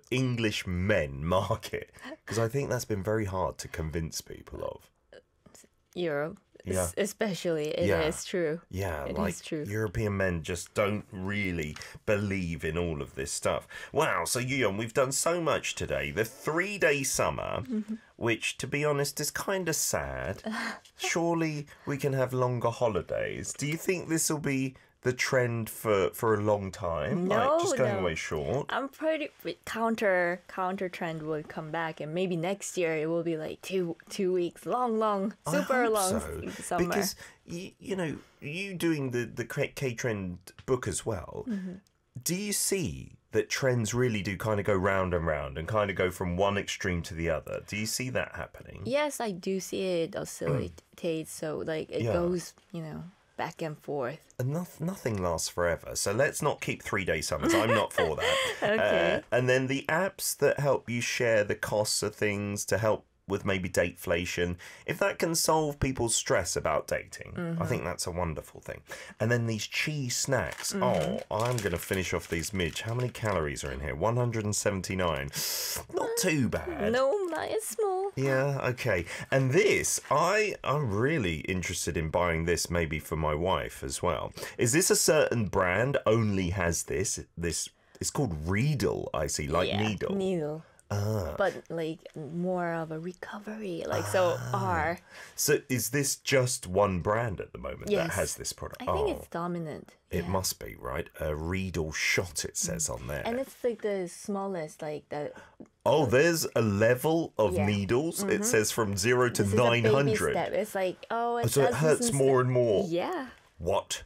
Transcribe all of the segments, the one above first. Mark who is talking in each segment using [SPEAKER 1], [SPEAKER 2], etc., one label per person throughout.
[SPEAKER 1] English men market? Because I think that's been very hard to convince people of.
[SPEAKER 2] Europe,
[SPEAKER 1] Yeah.
[SPEAKER 2] especially, it
[SPEAKER 1] Yeah.
[SPEAKER 2] is true.
[SPEAKER 1] Yeah,
[SPEAKER 2] It
[SPEAKER 1] like
[SPEAKER 2] is true.
[SPEAKER 1] European men just don't really believe in all of this stuff. Wow, so Yuyeon, we've done so much today. The 3-day summer, which, to be honest, is kind of sad. Surely we can have longer holidays. Do you think this will be the trend for a long time?
[SPEAKER 2] No,
[SPEAKER 1] like just going
[SPEAKER 2] no.
[SPEAKER 1] away short?
[SPEAKER 2] I'm pretty counter trend will come back, and maybe next year it will be like 2 weeks long, super
[SPEAKER 1] I hope
[SPEAKER 2] long
[SPEAKER 1] so,
[SPEAKER 2] summer.
[SPEAKER 1] because you know, you doing the K Trend book as well. Do you see that trends really do kind of go round and round and kind of go from one extreme to the other? Do you see that happening?
[SPEAKER 2] Yes, I do see it oscillate, so like it
[SPEAKER 1] Yeah.
[SPEAKER 2] goes, back and forth.
[SPEAKER 1] And nothing lasts forever, so let's not keep 3-day summers. I'm not for that.
[SPEAKER 2] Okay.
[SPEAKER 1] And then the apps that help you share the costs of things to help with maybe dateflation, if that can solve people's stress about dating, I think that's a wonderful thing. And then these cheese snacks. Oh, I'm going to finish off these, Midge. How many calories are in here? 179. Not too bad.
[SPEAKER 2] No, not as small.
[SPEAKER 1] Yeah, okay. And this, I'm really interested in buying this maybe for my wife as well. Is this a certain brand only has this? It's called Riedel, I see, like
[SPEAKER 2] Yeah,
[SPEAKER 1] needle.
[SPEAKER 2] needle. But like more of a recovery, like R.
[SPEAKER 1] So is this just one brand at the moment that
[SPEAKER 2] Yes.
[SPEAKER 1] has this product?
[SPEAKER 2] I think it's dominant.
[SPEAKER 1] It
[SPEAKER 2] Yeah.
[SPEAKER 1] must be, right? A Riedel shot, it says on there.
[SPEAKER 2] And it's like the smallest, like the.
[SPEAKER 1] Oh, there's a level of
[SPEAKER 2] Yeah.
[SPEAKER 1] needles. It says from 0 to
[SPEAKER 2] This is a baby
[SPEAKER 1] 900.
[SPEAKER 2] step. It's like
[SPEAKER 1] So it hurts more and more.
[SPEAKER 2] Yeah.
[SPEAKER 1] What?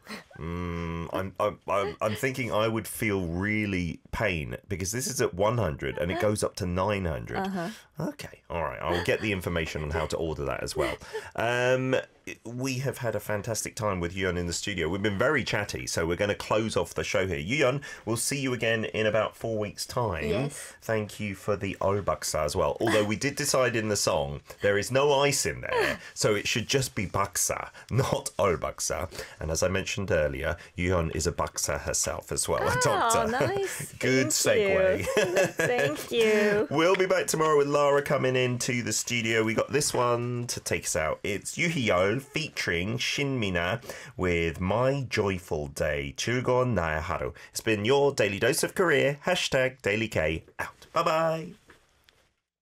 [SPEAKER 1] I'm thinking I would feel really pain because this is at 100 and it goes up to 900. Okay, all right. I'll get the information on how to order that as well. We have had a fantastic time with Yuyeon in the studio. We've been very chatty, so we're going to close off the show here. Yuyeon, we'll see you again in about 4 weeks' time.
[SPEAKER 2] Yes.
[SPEAKER 1] Thank you for the olbaksa as well. Although we did decide in the song there is no ice in there, so it should just be baksa, not olbaksa. And as I mentioned earlier, Yuyeon is a baksa herself as well, a doctor.
[SPEAKER 2] Nice.
[SPEAKER 1] Good
[SPEAKER 2] Thank
[SPEAKER 1] segue.
[SPEAKER 2] you. Thank you.
[SPEAKER 1] We'll be back tomorrow with Lara coming into the studio. We got this one to take us out. It's Yuhyol featuring Shinmina with My Joyful Day. 즐거운 나의 하루. It's been your Daily Dose of Korea. #DailyK out. Bye-bye.